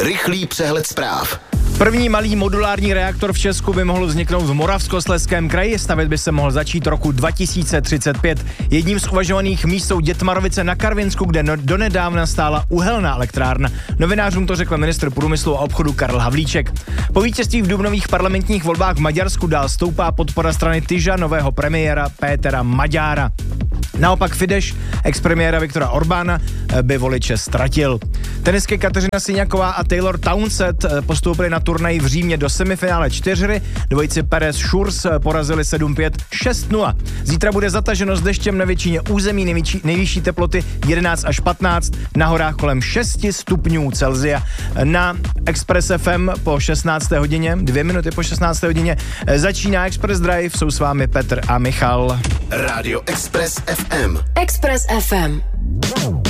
Rychlý přehled zpráv. První malý modulární reaktor v Česku by mohl vzniknout v Moravskoslezském kraji, stavět by se mohl začít roku 2035. Jedním z uvažovaných míst jsou Dětmarovice na Karvinsku, kde donedávna stála uhelná elektrárna. Novinářům to řekl ministr průmyslu a obchodu Karel Havlíček. Po vítězství v dubnových parlamentních volbách v Maďarsku dál stoupá podpora strany Tyža nového premiéra Pétera Magyára. Naopak Fidesz, expremiéra Viktora Orbána, by voliče ztratil. Tenisky Kateřina Siňaková a Taylor Townsend postoupili na turnaj v Římě do semifinále 4. Dvojici Perez Schurz porazili 7-5, 6-0. Zítra bude zataženo s deštěm na většině území, nejvyšší teploty 11 až 15, na horách kolem 6 stupňů Celsia. Na Express FM po 16. hodině, 2 minuty po 16. hodině, začíná Express Drive, jsou s vámi Petr a Michal. Radio Express FM. Express FM.